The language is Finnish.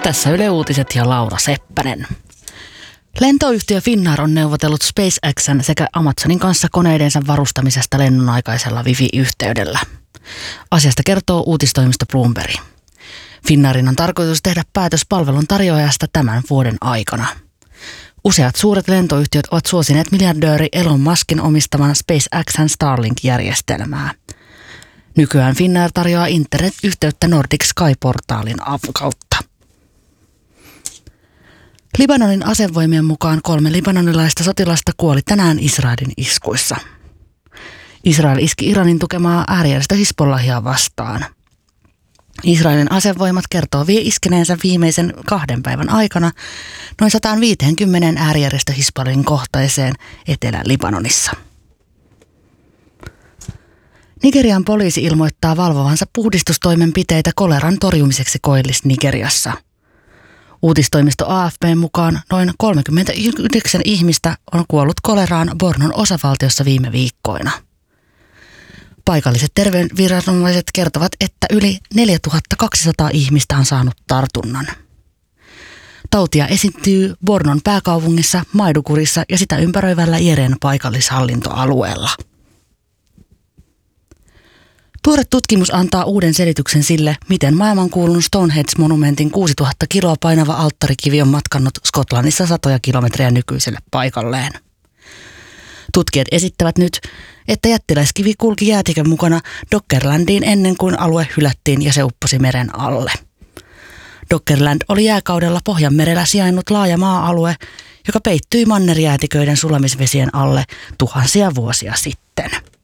Tässä Yle Uutiset ja Laura Seppänen. Lentoyhtiö Finnair on neuvotellut SpaceXn sekä Amazonin kanssa koneidensa varustamisesta lennonaikaisella Wi-Fi-yhteydellä. Asiasta kertoo uutistoimisto Bloomberg. Finnairin on tarkoitus tehdä päätös palvelun tarjoajasta tämän vuoden aikana. Useat suuret lentoyhtiöt ovat suosineet miljardööri Elon Muskin omistaman SpaceXn Starlink-järjestelmää. Nykyään Finnair tarjoaa internet-yhteyttä Nordic Sky-portaalin kautta. Libanonin asevoimien mukaan 3 libanonilaista sotilasta kuoli tänään Israelin iskuissa. Israel iski Iranin tukemaa äärijärjestö Hizbollahia vastaan. Israelin asevoimat kertoo iskeneensä viimeisen 2 päivän aikana noin 150 äärijärjestö Hizbollahin kohteeseen Etelä-Libanonissa. Nigerian poliisi ilmoittaa valvovansa puhdistustoimenpiteitä koleran torjumiseksi Koillis-Nigeriassa. Uutistoimisto AFP:n mukaan noin 39 ihmistä on kuollut koleraan Bornon osavaltiossa viime viikkoina. Paikalliset terveysviranomaiset kertovat, että yli 4200 ihmistä on saanut tartunnan. Tautia esiintyy Bornon pääkaupungissa, Maidukurissa ja sitä ympäröivällä Jeren paikallishallintoalueella. Tuore tutkimus antaa uuden selityksen sille, miten maailmankuulun Stonehenge-monumentin 6000 kiloa painava alttarikivi on matkannut Skotlannissa 100 kilometriä nykyiselle paikalleen. Tutkijat esittävät nyt, että jättiläiskivi kulki jäätikön mukana Doggerlandiin ennen kuin alue hylättiin ja se upposi meren alle. Doggerland oli jääkaudella Pohjanmerellä sijainnut laaja maa-alue, joka peittyi mannerjäätiköiden sulamisvesien alle tuhansia vuosia sitten.